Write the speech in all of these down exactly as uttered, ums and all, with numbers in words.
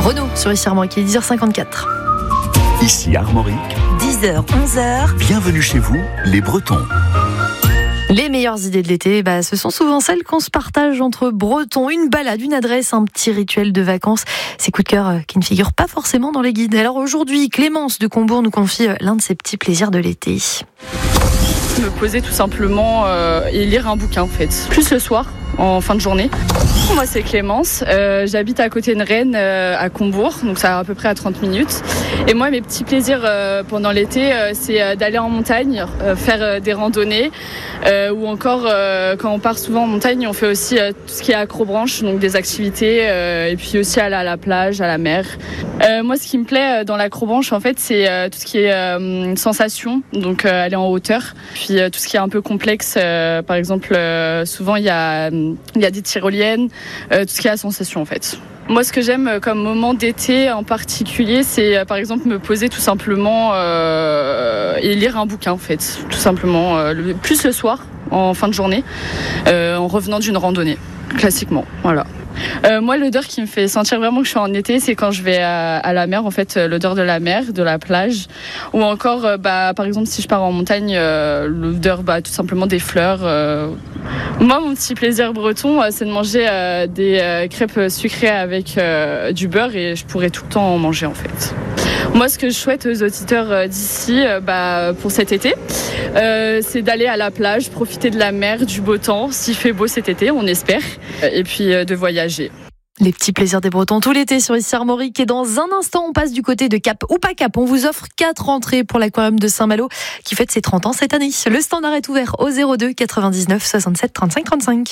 Renaud sur ici Armorique, il est dix heures cinquante-quatre. Ici Armorique, dix heures, onze heures. Bienvenue chez vous, les Bretons. Les meilleures idées de l'été, bah, ce sont souvent celles qu'on se partage entre Bretons. Une balade, une adresse, un petit rituel de vacances. Ces coups de cœur euh, qui ne figurent pas forcément dans les guides. Alors aujourd'hui, Clémence de Combourg nous confie euh, l'un de ses petits plaisirs de l'été. Me poser tout simplement euh, et lire un bouquin en fait. Plus le soir, en fin de journée. Moi c'est Clémence, euh, j'habite à côté de Rennes, euh, à Combourg, donc ça à peu près à trente minutes. Et moi mes petits plaisirs euh, pendant l'été, euh, c'est euh, d'aller en montagne, euh, faire euh, des randonnées, euh, ou encore euh, quand on part souvent en montagne, on fait aussi euh, tout ce qui est accrobranche, donc des activités, euh, et puis aussi aller à la plage, à la mer. Euh, moi ce qui me plaît euh, dans l'accrobranche en fait, c'est euh, tout ce qui est euh, sensation, donc euh, aller en hauteur, puis euh, tout ce qui est un peu complexe, euh, par exemple euh, souvent il y a, il y a des tyroliennes, euh, tout ce qui est à sensation en fait. Moi, ce que j'aime comme moment d'été en particulier, c'est euh, par exemple me poser tout simplement euh, et lire un bouquin en fait, tout simplement, euh, le, plus le soir, en fin de journée, euh, en revenant d'une randonnée, classiquement, voilà. Euh, moi, l'odeur qui me fait sentir vraiment que je suis en été, c'est quand je vais à, à la mer, en fait, l'odeur de la mer, de la plage, ou encore, euh, bah, par exemple, si je pars en montagne, euh, l'odeur, bah, tout simplement des fleurs. Euh. Moi, mon petit plaisir breton, euh, c'est de manger euh, des euh, crêpes sucrées avec euh, du beurre, et je pourrais tout le temps en manger, en fait. Moi, ce que je souhaite aux auditeurs d'ici, euh, bah, pour cet été, euh, c'est d'aller à la plage, profiter de la mer, du beau temps, s'il fait beau cet été, on espère, et puis euh, de voyager. Les petits plaisirs des Bretons tout l'été sur ici Armorique. Et dans un instant, on passe du côté de Cap ou pas Cap. On vous offre quatre entrées pour l'aquarium de Saint-Malo qui fête ses trente ans cette année. Le standard est ouvert au zéro deux quatre-vingt-dix-neuf soixante-sept trente-cinq trente-cinq.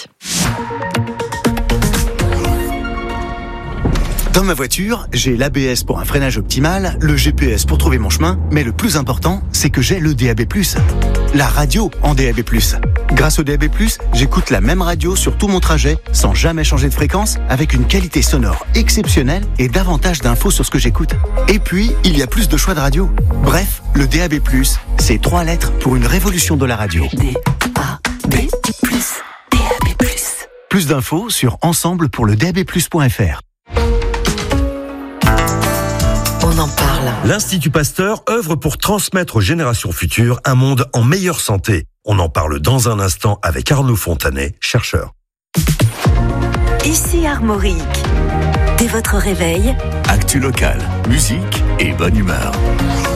Dans ma voiture, j'ai l'A B S pour un freinage optimal, le G P S pour trouver mon chemin, mais le plus important, c'est que j'ai le D A B plus. La radio en D A B plus. Grâce au D A B plus, j'écoute la même radio sur tout mon trajet, sans jamais changer de fréquence, avec une qualité sonore exceptionnelle et davantage d'infos sur ce que j'écoute. Et puis, il y a plus de choix de radio. Bref, le D A B plus, c'est trois lettres pour une révolution de la radio. D A B plus. D A B plus. Plus d'infos sur ensemble pour le D A B plus point F R. On en parle. L'Institut Pasteur œuvre pour transmettre aux générations futures un monde en meilleure santé. On en parle dans un instant avec Arnaud Fontanet, chercheur. Ici Armorique. Dès votre réveil, Actu locale, musique et bonne humeur.